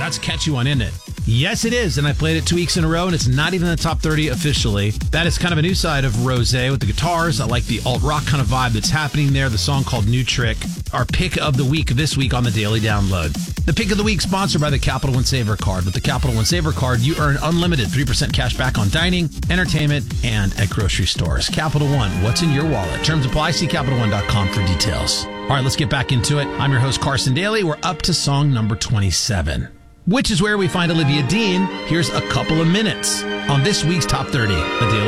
That's a catchy one, isn't it? Yes, it is, and I played it 2 weeks in a row, and it's not even in the top 30 officially. That is kind of a new side of Rosé with the guitars. I like the alt-rock kind of vibe that's happening there. The song called New Trick. Our pick of the week this week on the Daily Download. The pick of the week sponsored by the Capital One Saver Card. With the Capital One Saver Card, you earn unlimited 3% cash back on dining, entertainment, and at grocery stores. Capital One, what's in your wallet? Terms apply. See CapitalOne.com for details. All right, let's get back into it. I'm your host, Carson Daly. We're up to song number 27. Which is where we find Olivia Dean. Here's a couple of minutes on this week's Top 30, the Daily